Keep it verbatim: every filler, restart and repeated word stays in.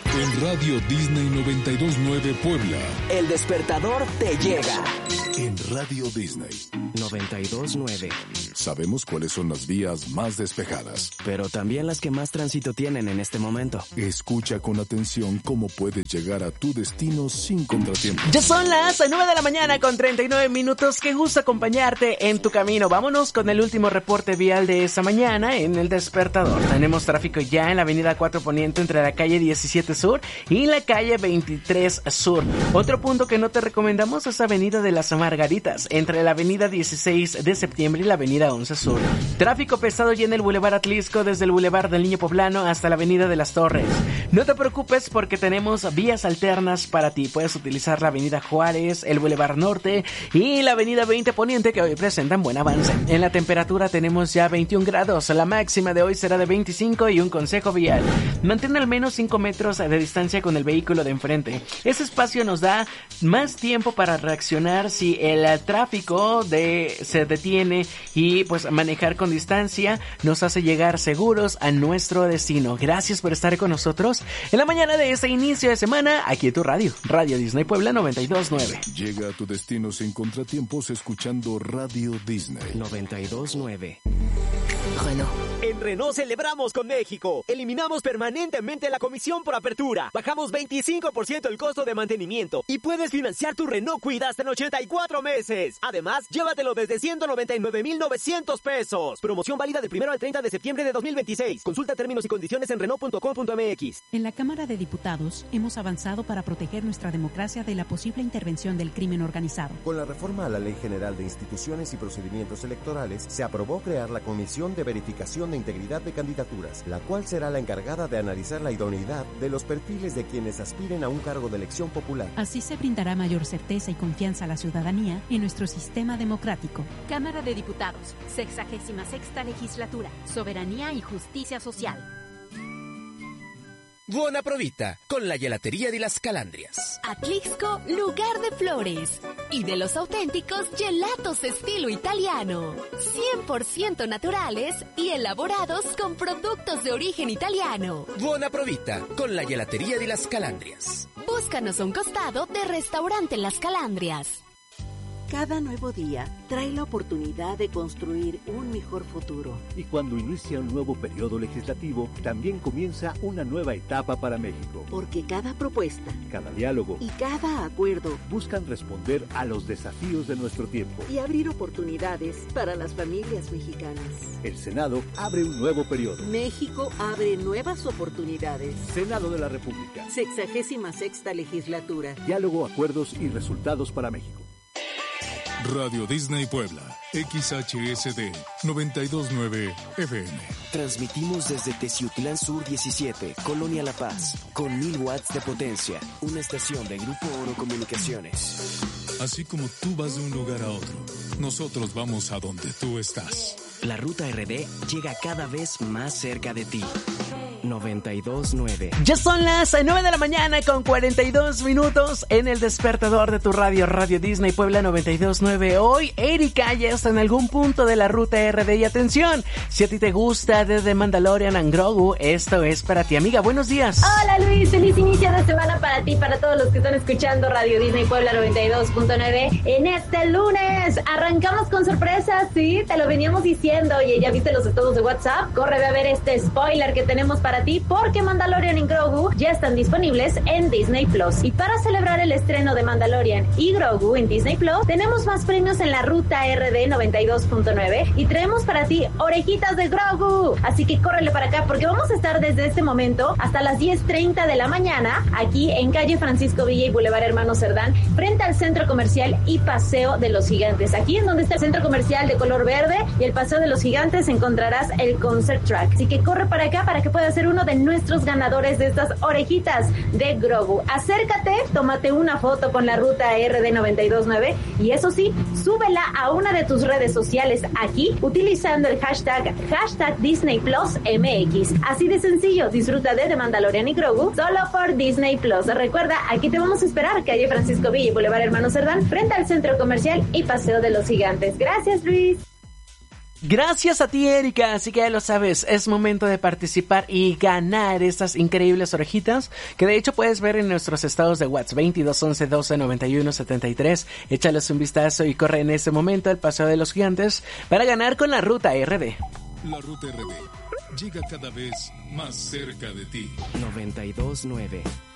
En Radio Disney noventa y dos punto nueve Puebla. El despertador te llega. En Radio Disney noventa y dos punto nueve. Sabemos cuáles son las vías más despejadas, pero también las que más tránsito tienen en este momento. Escucha con atención cómo puedes llegar a tu destino sin contratiempo. Ya son las nueve de la mañana con treinta y nueve minutos. Qué gusto acompañarte en tu camino. Vámonos con el último reporte vial de esta mañana en el despertador. Tenemos tráfico ya en la avenida cuatro Poniente entre la calle diecisiete Sur y la calle veintitrés Sur. Otro punto que no te recomendamos es avenida de las Margaritas entre la avenida dieciséis de septiembre y la avenida once Sur. Tráfico pesado ya en el Boulevard Atlisco desde el Boulevard del Niño Poblano hasta la avenida de las Torres. No te preocupes porque tenemos vías alternas para ti. Puedes utilizar la avenida Juárez, el Boulevard Norte y la avenida veinte Poniente, que hoy presentan buen avance. En la temperatura tenemos ya veintiún grados. La máxima de hoy será de veinticinco y un consejo vial: mantén al menos cinco metros de distancia con el vehículo de enfrente. Ese espacio nos da más tiempo para reaccionar si el tráfico de, se detiene, y pues manejar con distancia nos hace llegar seguros a nuestro destino. Gracias por estar con nosotros en la mañana de este inicio de semana aquí en tu radio, Radio Disney Puebla noventa y dos punto nueve. Llega a tu destino sin contratiempos escuchando Radio Disney noventa y dos punto nueve. Renault. En Renault celebramos con México. Eliminamos permanentemente la comisión por apertura. Bajamos veinticinco por ciento el costo de mantenimiento y puedes financiar tu Renault Kwid hasta en ochenta y cuatro meses. Además, llévatelo desde ciento noventa y nueve mil novecientos pesos. Promoción válida del primero al treinta de septiembre de dos mil veintiséis. Consulta términos y condiciones en Renault punto com punto m x. En la Cámara de Diputados hemos avanzado para proteger nuestra democracia de la posible intervención del crimen organizado. Con la reforma a la Ley General de Instituciones y Procedimientos Electorales, se aprobó crear la Comisión de Verificación de Integridad de Candidaturas, la cual será la encargada de analizar la idoneidad de los perfiles de quienes aspiren a un cargo de elección popular. Así se brindará mayor certeza y confianza a la ciudadanía en nuestro sistema democrático. Cámara de Diputados, sexagésima sexta legislatura, soberanía y justicia social. Buona provita, con la gelatería de las Calandrias. Atlixco, lugar de flores. Y de los auténticos gelatos estilo italiano. cien por ciento naturales y elaborados con productos de origen italiano. Buona provita, con la gelatería de las Calandrias. Búscanos a un costado de Restaurante Las Calandrias. Cada nuevo día trae la oportunidad de construir un mejor futuro. Y cuando inicia un nuevo periodo legislativo, también comienza una nueva etapa para México. Porque cada propuesta, cada diálogo y cada acuerdo buscan responder a los desafíos de nuestro tiempo y abrir oportunidades para las familias mexicanas. El Senado abre un nuevo periodo. México abre nuevas oportunidades. Senado de la República. Sexagésima sexta legislatura. Diálogo, acuerdos y resultados para México. Radio Disney Puebla, X H S D noventa y dos punto nueve F M. Transmitimos desde Teciutlán Sur diecisiete, Colonia La Paz, con mil watts de potencia, una estación de Grupo Oro Comunicaciones. Así como tú vas de un lugar a otro, nosotros vamos a donde tú estás. La Ruta R D llega cada vez más cerca de ti. noventa y dos punto nueve. Ya son las nueve de la mañana con cuarenta y dos minutos en el despertador de tu radio, Radio Disney Puebla noventa y dos punto nueve. Hoy Erika ya está en algún punto de la Ruta R D y atención, si a ti te gusta desde Mandalorian and Grogu, esto es para ti, amiga. Buenos días. Hola Luis, feliz inicio de semana para ti, para todos los que están escuchando Radio Disney Puebla noventa y dos punto nueve. En este lunes arrancamos con sorpresas, sí, te lo veníamos diciendo. Oye, ¿ya viste los estados de WhatsApp? Corre, ve a ver este spoiler que tenemos para ti, porque Mandalorian y Grogu ya están disponibles en Disney Plus. Y para celebrar el estreno de Mandalorian y Grogu en Disney Plus, tenemos más premios en la Ruta R D noventa y dos punto nueve y traemos para ti orejitas de Grogu. Así que córrele para acá porque vamos a estar desde este momento hasta las diez treinta de la mañana aquí en calle Francisco Villa y Boulevard Hermano Cerdán, frente al Centro Comercial y Paseo de los Gigantes. Aquí en donde está el Centro Comercial de color verde y el Paseo de los Gigantes encontrarás el Concert Track. Así que corre para acá para que puedas ser uno de nuestros ganadores de estas orejitas de Grogu. Acércate, tómate una foto con la Ruta R D noventa y dos punto nueve y eso sí, súbela a una de tus redes sociales aquí utilizando el hashtag, hashtag Disney Plus M X. Así de sencillo, disfruta de The Mandalorian y Grogu solo por Disney Plus. Recuerda, aquí te vamos a esperar, calle Francisco Villa y Boulevard Hermano Cerdán, frente al Centro Comercial y Paseo de los Gigantes. Gracias, Luis. Gracias a ti, Erika, así que ya lo sabes, es momento de participar y ganar estas increíbles orejitas, que de hecho puedes ver en nuestros estados de WhatsApp veintidós once doce noventa y uno setenta y tres. Échales un vistazo y corre en este momento al Paseo de los Gigantes para ganar con la Ruta R D. La Ruta R D llega cada vez más cerca de ti. noventa y dos nueve